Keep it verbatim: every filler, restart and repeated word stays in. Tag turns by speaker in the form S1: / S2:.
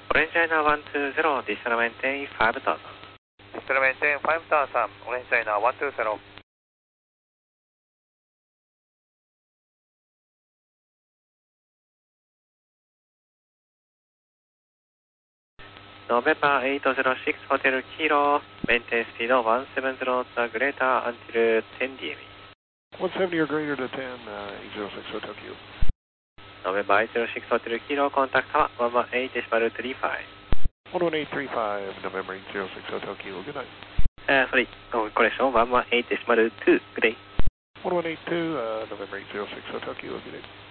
S1: Orange China one two zero, distal maintain five thousand.
S2: Distal maintain five thousand, Orange China one two zero.
S1: November eight zero six, Hotel Kilo, maintain speed of one seven zero or greater until ten D M E.
S3: one seventy or greater to ten, uh, eight zero six Hotel Kilo.
S1: November eight zero six, Hotel Kilo, contact tower one one eight decimal three five.
S3: one one eight three five, November eight zero six Hotel Kilo, good night.
S1: Uh, sorry, oh, correction, one one eight decimal two, good day.
S3: one one eight two, uh, November eight zero six Hotel Kilo, good day.